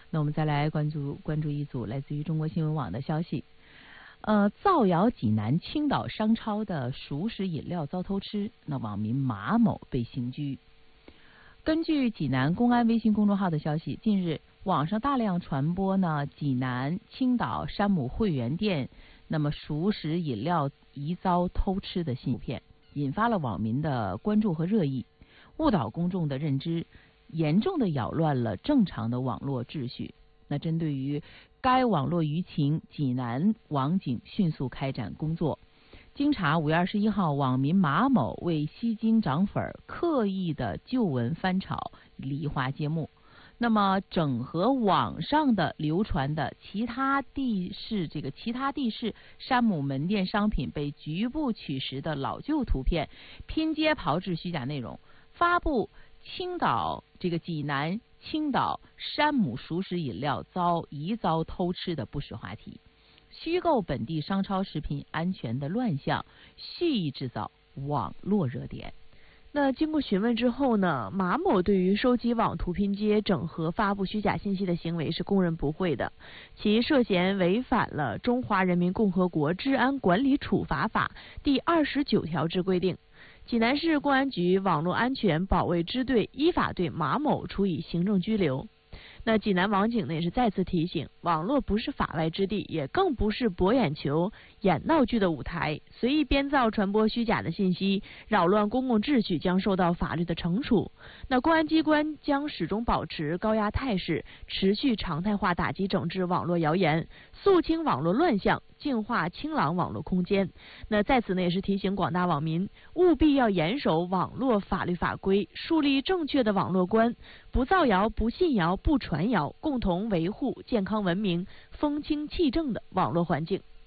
那我们再来关注一组来自于中国新闻网的消息。造谣济南青岛商超的熟食饮料遭偷吃，那网民马某被刑拘。根据济南公安微信公众号的消息，近日网上大量传播呢济南青岛山姆汇源店那么熟食饮料疑遭偷吃的信片，引发了网民的关注和热议，误导公众的认知，严重的扰乱了正常的网络秩序。那针对于该网络舆情，济南网警迅速开展工作。经查，5月21号，网民马某为吸睛涨粉，刻意的旧闻翻炒，梨花接木。那么，整合网上的流传的其他地市山姆门店商品被局部取实的老旧图片，拼接炮制虚假内容，发布济南青岛山姆熟食饮料疑遭偷吃的不实话题，虚构本地商超食品安全的乱象，蓄意制造网络热点。 那经过询问之后呢，马某对于收集网图拼接、整合、发布虚假信息的行为是供认不讳的，其涉嫌违反了《中华人民共和国治安管理处罚法》第29条之规定。济南市公安局网络安全保卫支队依法对马某处以行政拘留。那济南网警呢也是再次提醒，网络不是法外之地，也更不是博眼球、演闹剧的舞台，随意编造、传播虚假的信息，扰乱公共秩序将受到法律的惩处。那公安机关将始终保持高压态势，持续常态化打击整治网络谣言，肃清网络乱象，净化清朗网络空间。那在此呢也是提醒广大网民，务必要严守网络法律法规，树立正确的网络观，不造谣、不信谣、不传谣，共同维护健康文明、风清气正的网络环境。